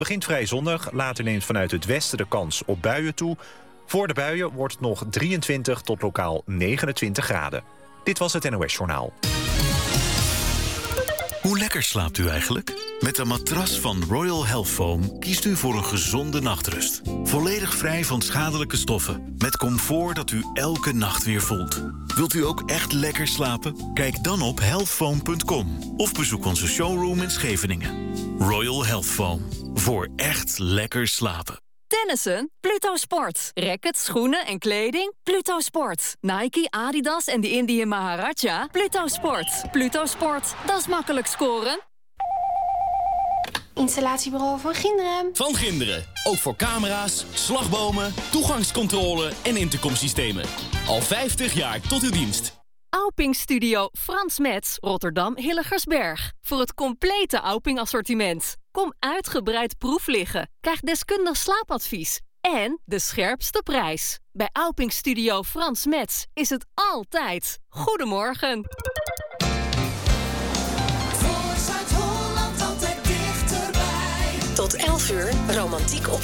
Begint vrij zonnig, later neemt vanuit het westen de kans op buien toe. Voor de buien wordt het nog 23 tot lokaal 29 graden. Dit was het NOS Journaal. Hoe lekker slaapt u eigenlijk? Met een matras van Royal Health Foam kiest u voor een gezonde nachtrust. Volledig vrij van schadelijke stoffen. Met comfort dat u elke nacht weer voelt. Wilt u ook echt lekker slapen? Kijk dan op healthfoam.com of bezoek onze showroom in Scheveningen. Royal Health Foam. Voor echt lekker slapen. Tennissen? Pluto Sport. Rackets, schoenen en kleding? Pluto Sport. Nike, Adidas en de Indië Maharaja? Pluto Sport. Pluto Sport. Dat is makkelijk scoren. Installatiebureau Van Ginderen. Van Ginderen. Ook voor camera's, slagbomen, toegangscontrole en intercomsystemen. Al 50 jaar tot uw dienst. Auping Studio Frans Metz, Rotterdam Hilligersberg. Voor het complete Auping assortiment. Kom uitgebreid proef liggen. Krijg deskundig slaapadvies. En de scherpste prijs. Bij Auping Studio Frans Metz is het altijd. Goedemorgen. Voor Zuid-Holland altijd dichterbij. Tot 11 uur, romantiek op